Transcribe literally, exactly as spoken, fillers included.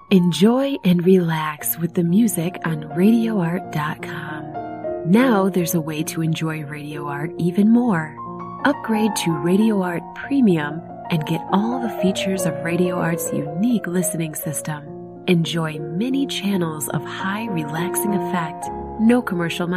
Enjoy and relax with the music on radio art dot com. Now there's a way to enjoy Radio Art even more. Upgrade to Radio Art Premium and get all the features of Radio Art's unique listening system. Enjoy many channels of high relaxing effect, no commercial